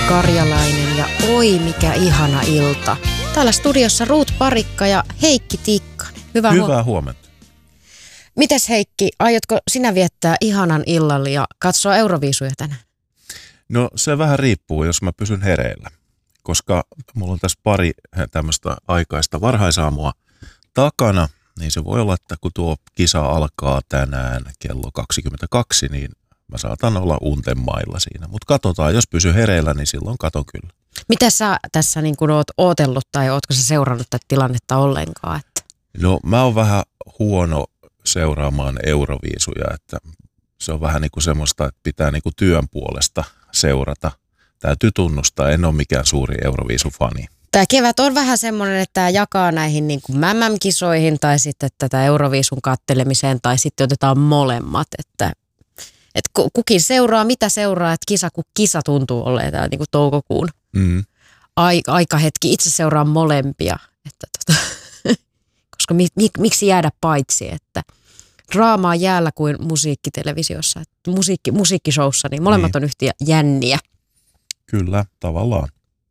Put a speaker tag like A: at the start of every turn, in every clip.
A: Karjalainen ja oi mikä ihana ilta. Täällä studiossa Ruut Parikka ja Heikki Tikkanen.
B: Hyvää huomenta.
A: Mites Heikki, aiotko sinä viettää ihanan illan ja katsoa Euroviisuja tänään?
B: No se vähän riippuu, jos mä pysyn hereillä, koska mulla on tässä pari tämmöistä aikaista varhaisaamua takana, niin se voi olla, että kun tuo kisa alkaa tänään kello 22, niin mä saatan olla unten mailla siinä. Mutta katsotaan, jos pysy hereillä, niin silloin katon kyllä.
A: Mitä sä tässä niin kun oot ootellut tai ootko sä seurannut tätä tilannetta ollenkaan? Että?
B: No mä oon vähän huono seuraamaan Euroviisuja, että se on vähän niin kuin semmoista, että pitää niin kuin työn puolesta seurata. Täytyy tunnustaa, en ole mikään suuri Euroviisufani. Tämä
A: kevät on vähän semmoinen, että tämä jakaa näihin niin kuin MM-kisoihin tai sitten tätä Euroviisun kattelemiseen tai sitten otetaan molemmat, että kukin seuraa, mitä seuraa, että kisa kun kisa tuntuu olleen täällä niin kuin toukokuun aikahetki. Itse seuraan molempia, että koska miksi jäädä paitsi, että draamaa jäällä kuin musiikkitelevisiossa, musiikkishowssa, niin molemmat on yhtä jänniä.
B: Kyllä, tavallaan.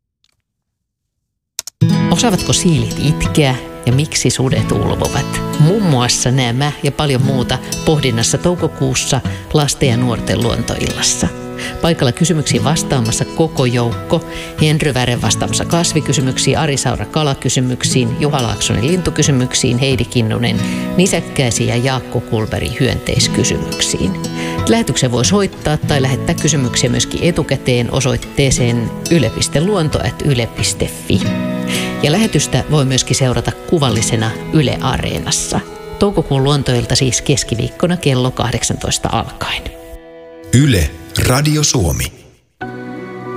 C: Osaavatko siilit itkeä ja miksi sudet ulvovat? Muun muassa nämä ja paljon muuta pohdinnassa toukokuussa lasten ja nuorten luontoillassa. Paikalla kysymyksiin vastaamassa koko joukko. Henry Vären vastaamassa kasvikysymyksiin, Ari Saura kalakysymyksiin, Juha Laaksonen lintukysymyksiin, Heidi Kinnunen nisäkkäisiin ja Jaakko Kulberi hyönteiskysymyksiin. Lähetyksen voi soittaa tai lähettää kysymyksiä myöskin etukäteen osoitteeseen yle.luonto@yle.fi. Ja lähetystä voi myöskin seurata kuvallisena Yle Areenassa. Toukokuun luontoilta siis keskiviikkona kello 18 alkaen.
D: Yle Radio Suomi.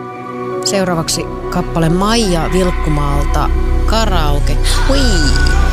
A: Seuraavaksi kappale Maija Vilkkumaalta Karaoke. Hui!